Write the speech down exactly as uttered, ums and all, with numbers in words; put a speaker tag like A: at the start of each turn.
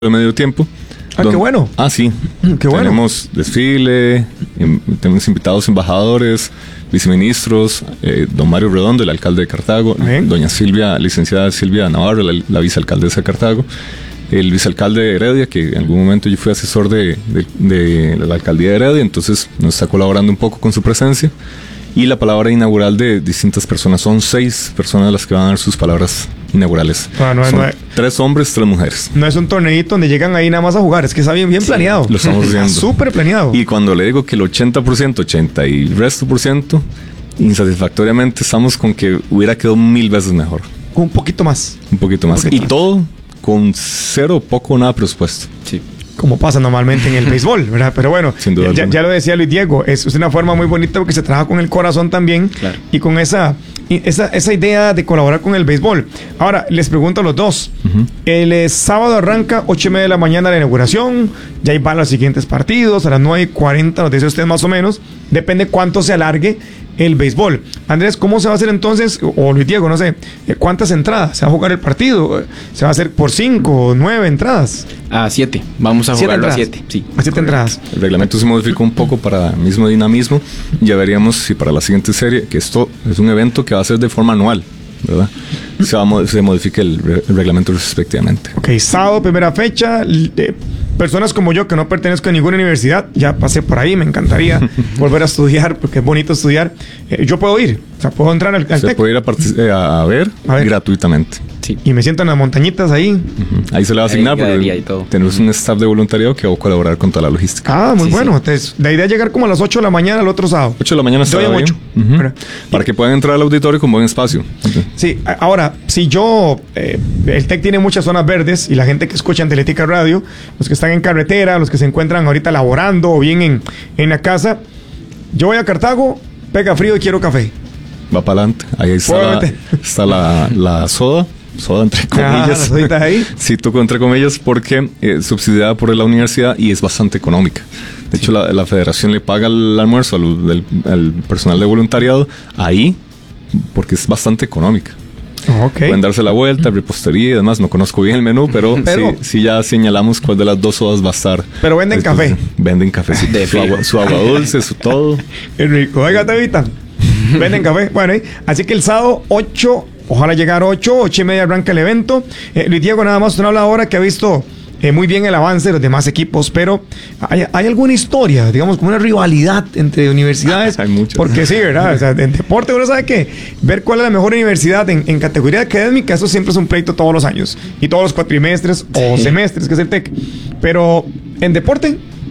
A: de medio tiempo.
B: Ah,
A: Don,
B: qué bueno.
A: Ah, sí.
B: Qué bueno.
A: Tenemos desfile, tenemos invitados embajadores, viceministros, eh, don Mario Redondo, el alcalde de Cartago,
B: Bien.
A: doña Silvia, licenciada Silvia Navarro, la, la vicealcaldesa de Cartago, el vicealcalde de Heredia, que en algún momento yo fui asesor de, de, de la alcaldía de Heredia, entonces nos está colaborando un poco con su presencia. Y la palabra inaugural de distintas personas. Son seis personas las que van a dar sus palabras inaugurales.
B: Ah, no,
A: Son
B: no es-
A: tres hombres, tres mujeres.
B: No es un torneito donde llegan ahí nada más a jugar, es que está bien, bien planeado.
A: Lo estamos viendo.
B: Súper planeado.
A: Y cuando le digo que el ochenta por ciento, ochenta y el resto por ciento, insatisfactoriamente estamos con que hubiera quedado mil veces mejor.
B: Un poquito más.
A: Un poquito más.
B: Un poquito
A: y
B: más.
A: todo con cero, poco o nada presupuesto.
C: Sí.
B: Como pasa normalmente en el béisbol, ¿verdad? Pero bueno,
A: Sin duda
B: ya,
A: alguna.
B: ya lo decía Luis Diego, es, es una forma muy bonita porque se trabaja con el corazón también.
C: Claro.
B: Y con esa, y esa, esa idea de colaborar con el béisbol. Ahora, les pregunto a los dos.
A: Ujú.
B: El eh, sábado arranca ocho y media de la mañana la inauguración. Ya ahí van los siguientes partidos. A las nueve y cuarenta, nos dice usted más o menos. Depende cuánto se alargue el béisbol. Andrés, ¿cómo se va a hacer entonces? O Luis Diego, no sé. eh, ¿Cuántas entradas? ¿Se va a jugar el partido? ¿Se va a hacer por cinco o nueve entradas?
C: A siete. Vamos a
B: ¿Siete
C: jugarlo a
B: entradas?
C: siete. Sí.
B: A siete entradas.
A: El reglamento se modificó un poco para mismo dinamismo. Ya veríamos si para la siguiente serie, que esto es un evento que va a ser de forma anual, ¿verdad? Se, va a mo- se modifica el, re- el reglamento respectivamente.
B: Ok, sábado, primera fecha. l- eh, personas como yo que no pertenezco a ninguna universidad, ya pasé por ahí, me encantaría volver a estudiar porque es bonito estudiar. Eh, yo puedo ir, o sea, puedo entrar al, al
A: Se
B: TEC
A: puede ir a, partic- eh, a, a ver
B: A ver.
A: gratuitamente.
C: Sí.
B: y me siento en las montañitas ahí.
A: Ujú. Ahí se le va a
C: Ahí
A: asignar
C: quedaría y
A: porque
C: todo.
A: tenemos un staff de voluntariado que va a colaborar con toda la logística.
B: Ah, muy
C: Sí,
B: bueno.
C: sí.
B: Entonces, la idea es llegar como a las ocho de la mañana el otro sábado.
A: ocho de la mañana está
B: Doy en
A: bien.
B: ocho.
A: Ujú.
B: Pero-
A: Para que puedan entrar al auditorio con buen espacio.
B: Sí, a- ahora, si yo, eh, el TEC tiene muchas zonas verdes y la gente que escucha Antelética Radio, los que están en carretera, los que se encuentran ahorita laborando o bien en, en la casa, yo voy a Cartago, pega frío y quiero café.
A: Va para adelante. Ahí está,
B: Puedo
A: la,
B: meter.
A: está la, la soda. Soda entre
B: Ah,
A: comillas.
B: las soditas ahí.
A: Sí, toco entre comillas porque es subsidiada por la universidad y es bastante económica. De hecho, la, la federación le paga el almuerzo al, del- al personal de voluntariado ahí porque es bastante económica.
B: Ok.
A: Pueden darse la vuelta, repostería y demás. No conozco bien el menú, pero,
B: Pero-
A: sí, sí ya señalamos cuál de las dos sodas va a estar.
B: Pero venden
A: Después-
B: café.
A: Venden café. sí.
C: De
A: Su
C: fijo.
A: agua, su agua dulce, su todo.
B: Qué rico. Oiga, Tevita. Venden café. Bueno, ¿eh? Así que el sábado ocho, ojalá llegar ocho, ocho y media arranca el evento. Eh, Luis Diego, nada más usted habla ahora que ha visto eh, muy bien el avance de los demás equipos, pero ¿hay, hay alguna historia, digamos, como una rivalidad entre universidades?
A: Hay muchas.
B: Porque sí, ¿verdad? O sea, en deporte uno sabe que ver cuál es la mejor universidad en, en categoría académica, eso siempre es un pleito todos los años. Y todos los cuatrimestres o semestres, que es el TEC. Pero en deporte,